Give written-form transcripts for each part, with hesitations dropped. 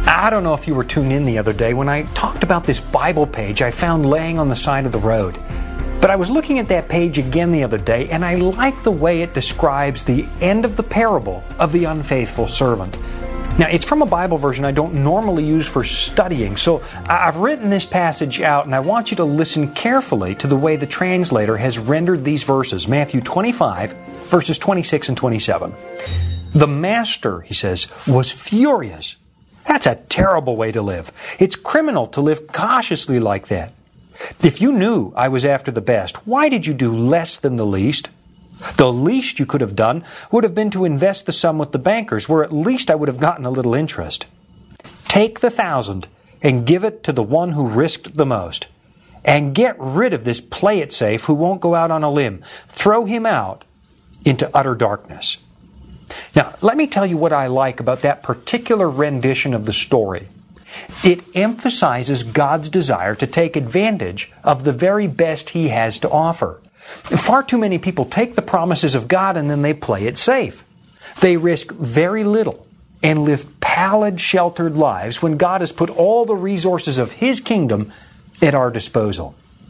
I don't know if you were tuned in the other day when I talked about this Bible page I found laying on the side of the road. But I was looking at that page again the other day, and I like the way it describes the end of the parable of the unfaithful servant. Now, it's from a Bible version I don't normally use for studying, so I've written this passage out, and I want you to listen carefully to the way the translator has rendered these verses. Matthew 25, verses 26 and 27. The master, he says, was furious. That's a terrible way to live. It's criminal to live cautiously like that. If you knew I was after the best, why did you do less than the least? The least you could have done would have been to invest the sum with the bankers, where at least I would have gotten a little interest. Take the 1,000 and give it to the one who risked the most. And get rid of this play-it-safe who won't go out on a limb. Throw him out into utter darkness. Now, let me tell you what I like about that particular rendition of the story. It emphasizes God's desire to take advantage of the very best He has to offer. Far too many people take the promises of God and then they play it safe. They risk very little and live pallid, sheltered lives when God has put all the resources of His kingdom at our disposal.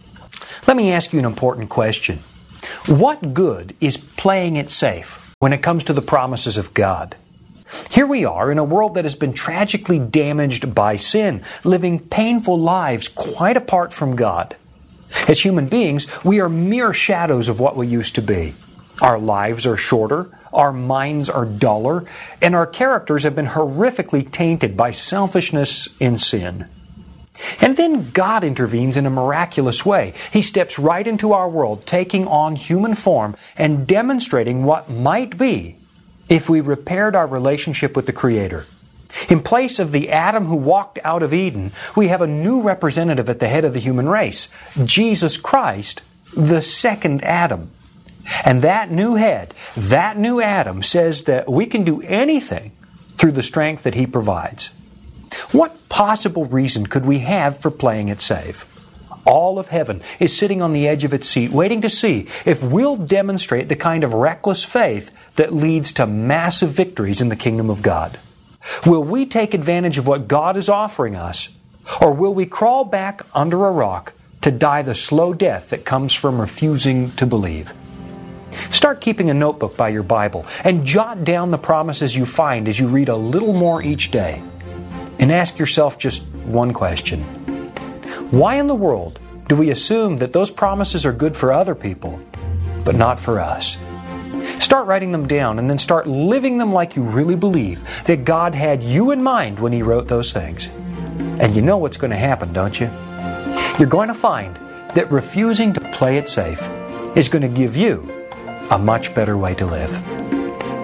Let me ask you an important question. What good is playing it safe when it comes to the promises of God? Here we are in a world that has been tragically damaged by sin, living painful lives quite apart from God. As human beings, we are mere shadows of what we used to be. Our lives are shorter, our minds are duller, and our characters have been horrifically tainted by selfishness and sin. And then God intervenes in a miraculous way. He steps right into our world, taking on human form and demonstrating what might be if we repaired our relationship with the Creator. In place of the Adam who walked out of Eden, we have a new representative at the head of the human race, Jesus Christ, the second Adam. And that new head, that new Adam, says that we can do anything through the strength that He provides. What possible reason could we have for playing it safe? All of heaven is sitting on the edge of its seat, waiting to see if we'll demonstrate the kind of reckless faith that leads to massive victories in the kingdom of God. Will we take advantage of what God is offering us, or will we crawl back under a rock to die the slow death that comes from refusing to believe? Start keeping a notebook by your Bible and jot down the promises you find as you read a little more each day. And ask yourself just one question. Why in the world do we assume that those promises are good for other people, but not for us? Start writing them down and then start living them like you really believe that God had you in mind when He wrote those things. And you know what's going to happen, don't you? You're going to find that refusing to play it safe is going to give you a much better way to live.